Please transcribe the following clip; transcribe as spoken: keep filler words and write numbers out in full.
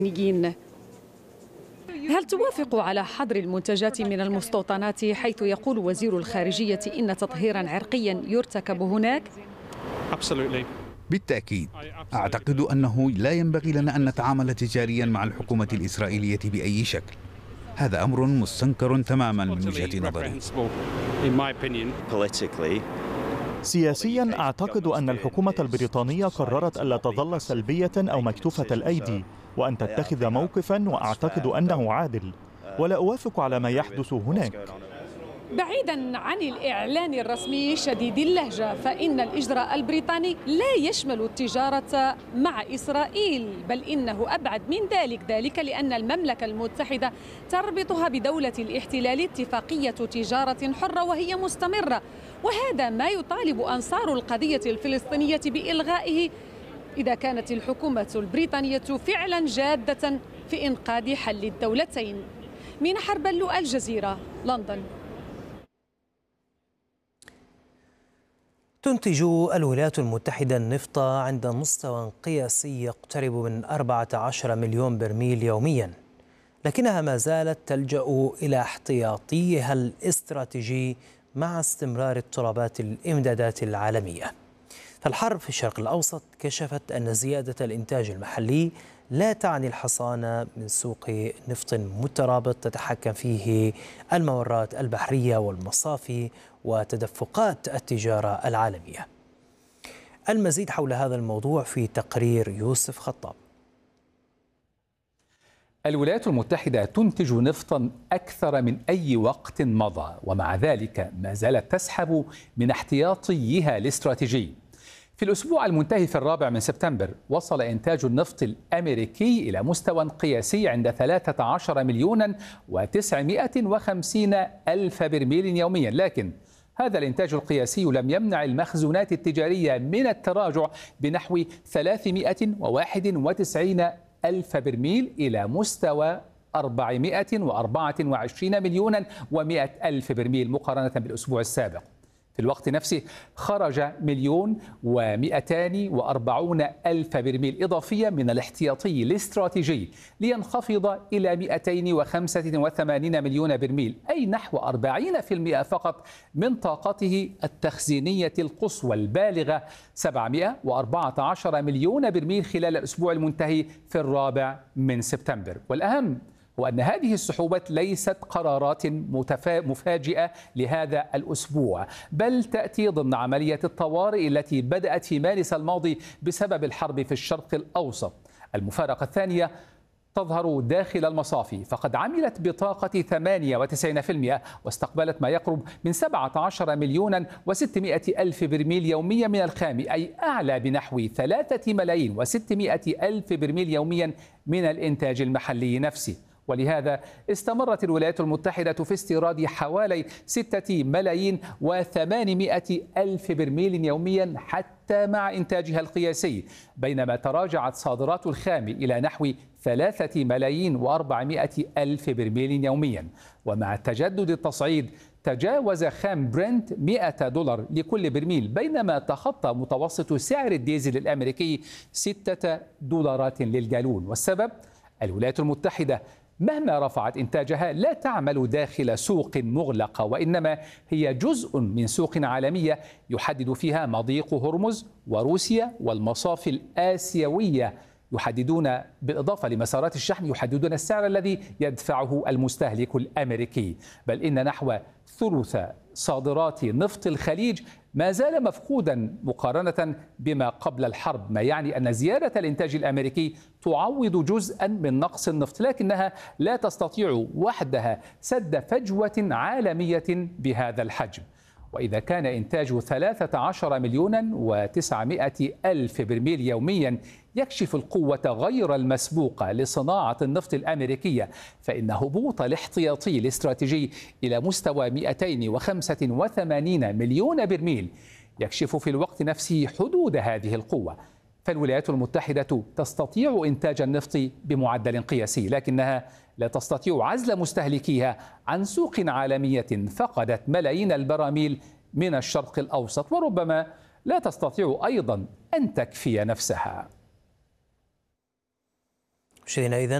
هل توافق على حظر المنتجات من المستوطنات حيث يقول وزير الخارجية إن تطهيرا عرقيا يرتكب هناك؟ بالتأكيد، أعتقد أنه لا ينبغي لنا أن نتعامل تجاريا مع الحكومة الإسرائيلية بأي شكل. هذا أمر مستنكر تماما من وجهة نظري. سياسيا أعتقد أن الحكومة البريطانية قررت ألا تظل سلبية أو مكتوفة الأيدي وأن تتخذ موقفا، وأعتقد أنه عادل، ولا أوافق على ما يحدث هناك. بعيدا عن الإعلان الرسمي شديد اللهجة، فإن الإجراء البريطاني لا يشمل التجارة مع إسرائيل، بل إنه أبعد من ذلك، ذلك لأن المملكة المتحدة تربطها بدولة الاحتلال اتفاقية تجارة حرة وهي مستمرة، وهذا ما يطالب أنصار القضية الفلسطينية بإلغائه إذا كانت الحكومة البريطانية فعلا جادة في إنقاذ حل الدولتين. مينا حربلو، الجزيرة، لندن. تنتج الولايات المتحدة النفط عند مستوى قياسي يقترب من أربعة عشر مليون برميل يوميا، لكنها ما زالت تلجأ إلى احتياطيها الاستراتيجي مع استمرار اضطرابات الإمدادات العالمية. فالحرب في الشرق الأوسط كشفت أن زيادة الإنتاج المحلي لا تعني الحصانة من سوق نفط مترابط تتحكم فيه الممرات البحرية والمصافي وتدفقات التجارة العالمية. المزيد حول هذا الموضوع في تقرير يوسف خطاب. الولايات المتحدة تنتج نفطا أكثر من أي وقت مضى، ومع ذلك ما زالت تسحب من احتياطيها الاستراتيجي. في الأسبوع المنتهي في الرابع من سبتمبر وصل إنتاج النفط الأمريكي إلى مستوى قياسي عند ثلاثة عشر مليون وتسعمائة وخمسين ألف برميل يوميا، لكن هذا الإنتاج القياسي لم يمنع المخزونات التجارية من التراجع بنحو ثلاثمائة وواحد وتسعين ألف برميل إلى مستوى أربعمائة وأربعة وعشرين مليون ومائة ألف برميل مقارنة بالأسبوع السابق. في الوقت نفسه خرج مليون ومئتان وأربعون ألف برميل إضافية من الاحتياطي الاستراتيجي لينخفض إلى مئتين وخمسة وثمانين مليون برميل، أي نحو أربعين بالمئة فقط من طاقته التخزينية القصوى البالغة سبعمائة وأربعة عشر مليون برميل خلال الأسبوع المنتهي في الرابع من سبتمبر. والأهم هو أن هذه السحوبات ليست قرارات مفاجئة لهذا الأسبوع، بل تأتي ضمن عملية الطوارئ التي بدأت في مارس الماضي بسبب الحرب في الشرق الأوسط. المفارقة الثانية تظهر داخل المصافي، فقد عملت بطاقة ثمانية وتسعين بالمئة واستقبلت ما يقرب من سبعة عشر مليون وستمائة ألف برميل يوميا من الخام، أي أعلى بنحو ثلاثة ملايين وستمائة ألف برميل يوميا من الإنتاج المحلي نفسه. ولهذا استمرت الولايات المتحدة في استيراد حوالي ستة ملايين وثمانمائة ألف برميل يوميا حتى مع إنتاجها القياسي، بينما تراجعت صادرات الخام إلى نحو ثلاثة ملايين وأربعمائة ألف برميل يوميا. ومع تجدد التصعيد تجاوز خام برنت مئة دولار لكل برميل، بينما تخطى متوسط سعر الديزل الأمريكي ستة دولارات للجالون. والسبب الولايات المتحدة مهما رفعت إنتاجها لا تعمل داخل سوق مغلقة، وإنما هي جزء من سوق عالمية يحدد فيها مضيق هرمز وروسيا والمصافي الآسيوية، يحددون بالإضافة لمسارات الشحن يحددون السعر الذي يدفعه المستهلك الأمريكي. بل إن نحو ثلث صادرات نفط الخليج ما زال مفقودا مقارنة بما قبل الحرب، ما يعني أن زيادة الإنتاج الأمريكي تعوض جزءا من نقص النفط، لكنها لا تستطيع وحدها سد فجوة عالمية بهذا الحجم. وإذا كان إنتاج ثلاثة عشر مليون وتسعمائة ألف برميل يوميا يكشف القوة غير المسبوقة لصناعة النفط الأمريكية، فإن هبوط الاحتياطي الاستراتيجي إلى مستوى مئتين وخمسة وثمانين مليون برميل يكشف في الوقت نفسه حدود هذه القوة. فالولايات المتحدة تستطيع إنتاج النفط بمعدل قياسي، لكنها لا تستطيع عزل مستهلكيها عن سوق عالمية فقدت ملايين البراميل من الشرق الأوسط، وربما لا تستطيع أيضا أن تكفي نفسها. مشاهدينا إذن